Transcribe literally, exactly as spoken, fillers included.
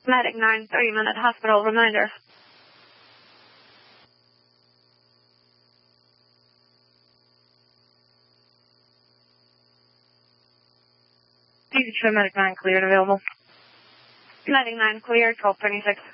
Medic nine, thirty minute hospital reminder. Easy Medic nine cleared, available. Medic nine cleared, twelve twenty-six.